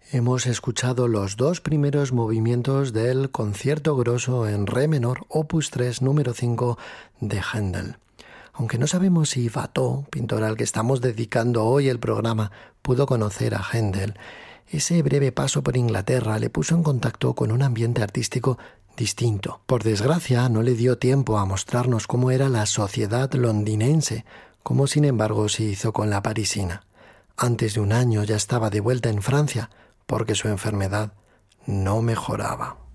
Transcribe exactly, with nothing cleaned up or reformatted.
Hemos escuchado los dos primeros movimientos del Concierto Grosso en Re menor, opus tres, número cinco de Händel. Aunque no sabemos si Watteau, pintor al que estamos dedicando hoy el programa, pudo conocer a Händel, ese breve paso por Inglaterra le puso en contacto con un ambiente artístico distinto. Por desgracia, no le dio tiempo a mostrarnos cómo era la sociedad londinense, como sin embargo se hizo con la parisina. Antes de un año ya estaba de vuelta en Francia, porque su enfermedad no mejoraba.